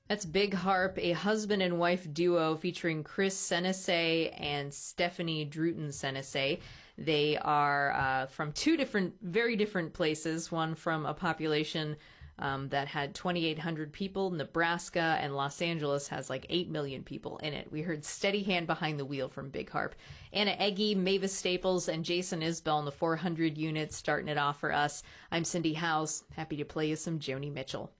That's Big Harp, a husband and wife duo featuring Chris Senese and Stephanie Druten Senese. They are from two very different places. One from a population that had 2,800 people. Nebraska, and Los Angeles has like 8 million people in it. We heard Steady Hand Behind the Wheel from Big Harp. Anna Eggy, Mavis Staples, and Jason Isbell in the 400 units starting it off for us. I'm Cindy Howes. Happy to play you some Joni Mitchell.